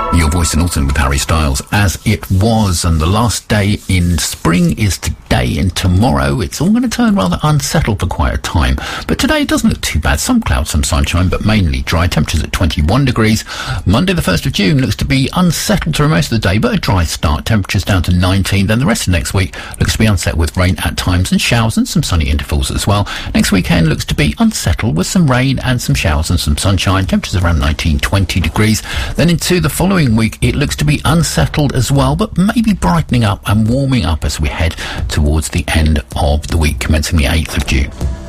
Your Voice in Autumn with Harry Styles, As It Was, and the last day in spring is today, and tomorrow it's all going to turn rather unsettled for quite a time. But today it doesn't look too bad. Some clouds, some sunshine, but mainly dry. Temperatures at 21 degrees. Monday the 1st of June looks to be unsettled through most of the day, but a dry start. Temperatures down to 19. Then the rest of next week looks to be unsettled with rain at times and showers and some sunny intervals as well. Next weekend looks to be unsettled with some rain and some showers and some sunshine. Temperatures around 19, 20 degrees. Then into the following week, it looks to be unsettled as well, but maybe brightening up and warming up as we head towards the end of the week, commencing the 8th of June.